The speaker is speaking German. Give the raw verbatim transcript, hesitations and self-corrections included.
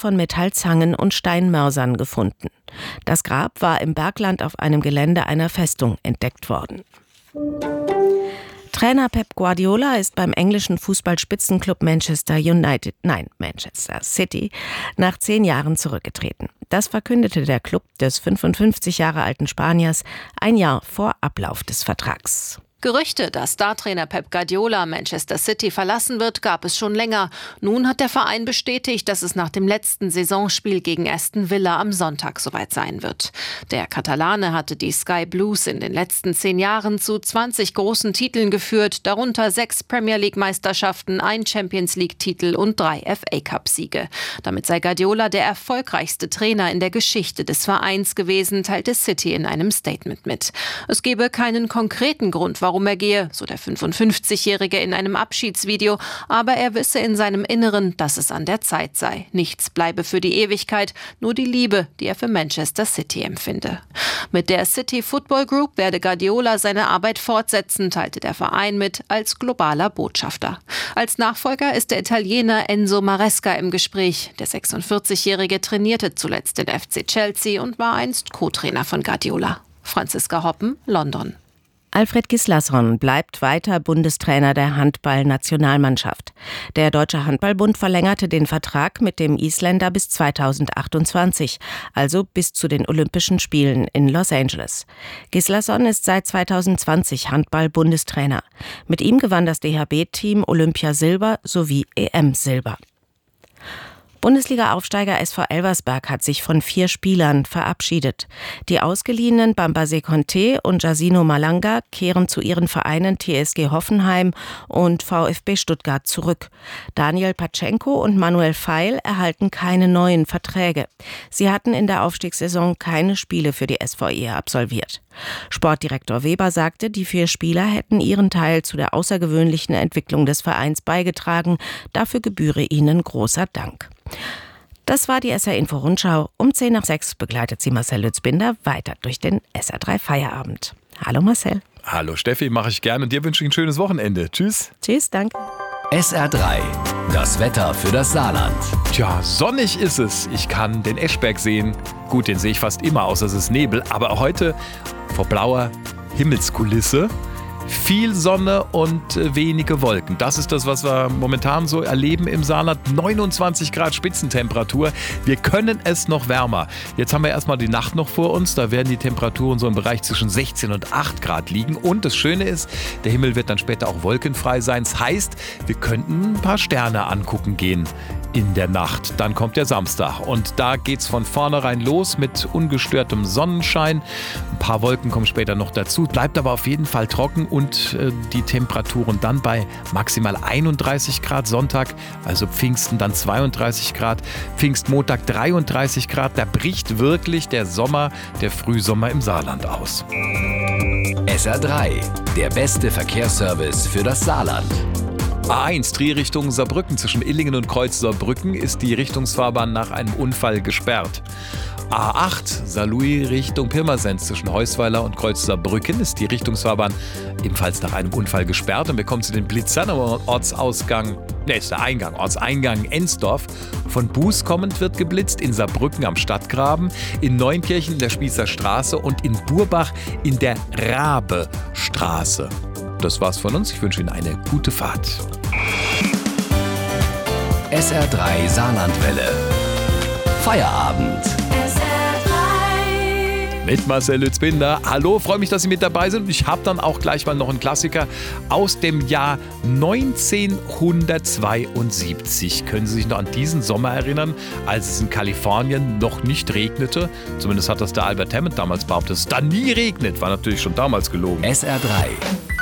von Metallzangen und Steinmörsern gefunden. Das Grab war im Bergland auf einem Gelände einer Festung entdeckt worden. Trainer Pep Guardiola ist beim englischen Fußballspitzenclub Manchester United, nein, Manchester City, nach zehn Jahren zurückgetreten. Das verkündete der Club des fünfundfünfzig Jahre alten Spaniers ein Jahr vor Ablauf des Vertrags. Gerüchte, dass Startrainer Pep Guardiola Manchester City verlassen wird, gab es schon länger. Nun hat der Verein bestätigt, dass es nach dem letzten Saisonspiel gegen Aston Villa am Sonntag soweit sein wird. Der Katalane hatte die Sky Blues in den letzten zehn Jahren zu zwanzig großen Titeln geführt, darunter sechs Premier League-Meisterschaften, ein Champions-League-Titel und drei F A-Cup-Siege. Damit sei Guardiola der erfolgreichste Trainer in der Geschichte des Vereins gewesen, teilte City in einem Statement mit. Es gebe keinen konkreten Grund, warum Warum er gehe, so der fünfundfünfzigjährige in einem Abschiedsvideo, aber er wisse in seinem Inneren, dass es an der Zeit sei. Nichts bleibe für die Ewigkeit, nur die Liebe, die er für Manchester City empfinde. Mit der City Football Group werde Guardiola seine Arbeit fortsetzen, teilte der Verein mit, als globaler Botschafter. Als Nachfolger ist der Italiener Enzo Maresca im Gespräch. Der sechsundvierzigjährige trainierte zuletzt den F C Chelsea und war einst Co-Trainer von Guardiola. Franziska Hoppen, London. Alfred Gislason bleibt weiter Bundestrainer der Handball-Nationalmannschaft. Der Deutsche Handballbund verlängerte den Vertrag mit dem Isländer bis zweitausendachtundzwanzig, also bis zu den Olympischen Spielen in Los Angeles. Gislason ist seit zweitausendzwanzig Handball-Bundestrainer. Mit ihm gewann das D H B-Team Olympia-Silber sowie E M-Silber. Bundesliga-Aufsteiger S V Elversberg hat sich von vier Spielern verabschiedet. Die ausgeliehenen Bambase Conte und Jasino Malanga kehren zu ihren Vereinen T S G Hoffenheim und VfB Stuttgart zurück. Daniel Patschenko und Manuel Feil erhalten keine neuen Verträge. Sie hatten in der Aufstiegssaison keine Spiele für die S V E absolviert. Sportdirektor Weber sagte, die vier Spieler hätten ihren Teil zu der außergewöhnlichen Entwicklung des Vereins beigetragen. Dafür gebühre ihnen großer Dank. Das war die S R Info Rundschau. Um zehn nach sechs begleitet sie Marcel Lützbinder weiter durch den S R drei Feierabend. Hallo Marcel. Hallo Steffi, mache ich gerne und dir wünsche ich ein schönes Wochenende. Tschüss. Tschüss, danke. S R drei, das Wetter für das Saarland. Tja, sonnig ist es. Ich kann den Eschberg sehen. Gut, den sehe ich fast immer, außer es ist Nebel. Aber auch heute vor blauer Himmelskulisse. Viel Sonne und wenige Wolken. Das ist das, was wir momentan so erleben im Saarland. neunundzwanzig Grad Spitzentemperatur. Wir können es noch wärmer. Jetzt haben wir erstmal die Nacht noch vor uns. Da werden die Temperaturen so im Bereich zwischen sechzehn und acht Grad liegen. Und das Schöne ist, der Himmel wird dann später auch wolkenfrei sein. Das heißt, wir könnten ein paar Sterne angucken gehen in der Nacht. Dann kommt der Samstag und da geht's von vornherein los mit ungestörtem Sonnenschein. Ein paar Wolken kommen später noch dazu. Bleibt aber auf jeden Fall trocken und äh, die Temperaturen dann bei maximal einunddreißig Grad Sonntag, also Pfingsten dann zweiunddreißig Grad, Pfingstmontag dreiunddreißig Grad. Da bricht wirklich der Sommer, der Frühsommer im Saarland aus. S R drei, der beste Verkehrsservice für das Saarland. A eins, Trier Richtung Saarbrücken. Zwischen Illingen und Kreuz Saarbrücken ist die Richtungsfahrbahn nach einem Unfall gesperrt. A acht, Saarlouis Richtung Pirmasens. Zwischen Heusweiler und Kreuz Saarbrücken ist die Richtungsfahrbahn ebenfalls nach einem Unfall gesperrt. Und wir kommen zu den Blitzern am Ortsausgang, ne, ist der Eingang, Ortseingang Ensdorf. Von Buß kommend wird geblitzt, in Saarbrücken am Stadtgraben, in Neunkirchen in der Spießer Straße und in Burbach in der Rabestraße. Das war's von uns. Ich wünsche Ihnen eine gute Fahrt. S R drei Saarlandwelle. Feierabend. S R drei. Mit Marcel Lützbinder. Hallo, freue mich, dass Sie mit dabei sind. Ich habe dann auch gleich mal noch einen Klassiker aus dem Jahr neunzehnhundertzweiundsiebzig. Können Sie sich noch an diesen Sommer erinnern, als es in Kalifornien noch nicht regnete? Zumindest hat das der Albert Hammond damals behauptet, dass es da nie regnet. War natürlich schon damals gelogen. S R drei.